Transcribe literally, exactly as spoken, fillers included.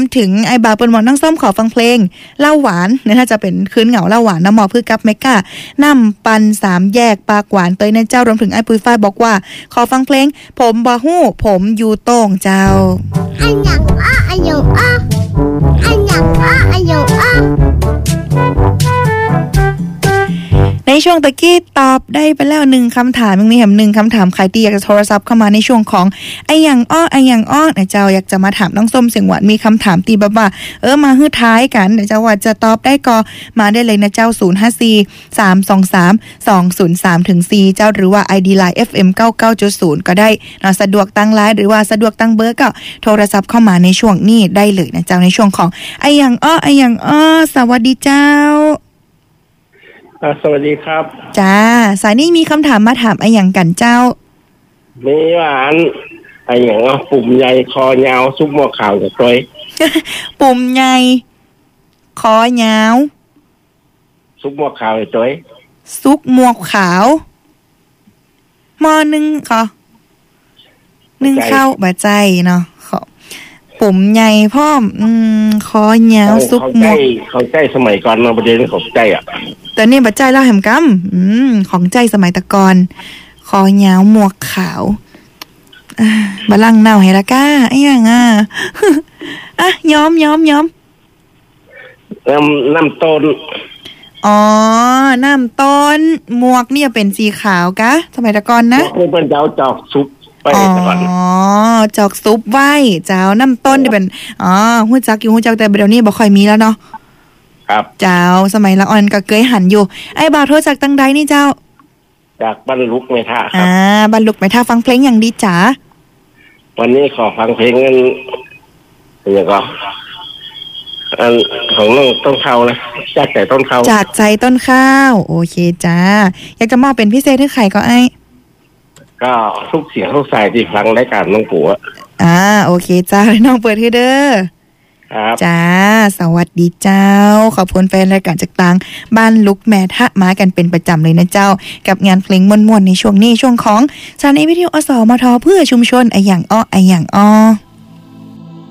ถึงไอ้บ่าวเปิ้นหมอน้องส้มขอฟังเพลงเล่าหวานเนี่ยถ้าจะเป็นคืนเหงาเล่าหวานน้ำหมอพืชกับเมก้าน้ำปันสามแยกปากหวานเตยในเจ้ารวมถึงไอ้ปุยฝ้ายบอกว่าขอฟังเพลงผมบ่ฮู้ผมอยู่โต้งเจ้าอันหยังอ้ออันหยังอ้ออันหยังอ้ออันหยังอ้อในช่วงตะกี้ตอบได้ไปแล้วหนึ่งคำถามยังมีแถมหนึ่งคำถามใครที่อยากจะโทรศัพท์เข้ามาในช่วงของไอ้ยังอ้อไอ้ยังอ้อเนี่ยเจ้าอยากจะมาถามน้องส้มเสียงหวานมีคำถามตีแบบว่าเออมาฮื้อท้ายกันเดี๋ยวเจ้าว่าจะตอบได้ก็มาได้เลยนะเจ้าศูนย์ ห้า สี่ สาม สอง สาม สอง ศูนย์ สาม ถึง สี่เจ้าหรือว่า ไอ ดี ไลน์ เอฟ เอ็ม เก้าสิบเก้าจุดศูนย์ ก็ได้เนาะสะดวกตั้งไลน์หรือว่าสะดวกตั้งเบอร์ก็โทรศัพท์เข้ามาในช่วงนี้ได้เลยนะเจ้าในช่วงของไอ้ยังอ้อไอ้ยังอ้อสวัสดีเจ้าสวัสดีครับจ้าสายนี้มีคำถามมาถามไอ้อย่างกันเจ้ามีหวานไอ้อย่างว่าปุ่มใหญ่คอยาวซุปหม้อขาวกับตัวปุ่มใหญ่คอยาวซุปหม้อขาวกับตัวซุปหมวกขาวมอหนึ่งค่ะหนึ่งเข้าบาใจเนาะปุ่มใหญ่พ่อมอืมคอยาวซุปหมวกเขาใจสมัยก่อนมาประเด็นของใจอ่ะแต่นี่บัดใจเล่าแหมกำอืมของใจสมัยตะกอนคอยาวหมวกขาวอ่าบะลังเน่าให้ละก้าไอ้ยังอ่ะอ่ะย้อมย้อมย้อมน้ำน้ำต้นอ๋อน้ำต้นหมวกเนี่ยเป็นสีขาวกะสมัยตะกอนนะคือเป็นเจ้าจอกซุปไปตะกอนอ๋อจอกซุปไว้เจ้าน้ำต้นที่เป็นอ๋อฮู้จักอยู่ฮู้จักแต่เดี๋ยวนี้บ่ค่อยมีแล้วเนาะครับเจ้าสมัยละอ่อนก็เคยหันอยู่ไอ้บ่าวโทรจากตังใดนี่เจ้าจากบรรลุกเมธาครับอ่าบรรลุกเมธาฟังเพลงอย่างดีจ๋าวันนี้ขอฟังเพลงกันอย่างก็อันของน้องต้นข้าวนะจากใจต้นข้าวจากใจต้นข้าวโอเคจ้าอยากจะมอบเป็นพิเศษให้ใครก็ไอ้ก็ทุกเสียงทุกสายที่ฟังรายการน้องปู่อ่าโอเคจ้าน้องเปิดให้เด้อครับจ้าสวัสดีเจ้าขอบคุณแฟนรายการจากต่างบ้านลุกแม่ทะมากันเป็นประจำเลยนะเจ้ากับงานเพลงม่วนๆในช่วงนี้ช่วงของสถานีวิทยุอสมทเพื่อชุมชนไออย่างอ้อไออย่างอ้อ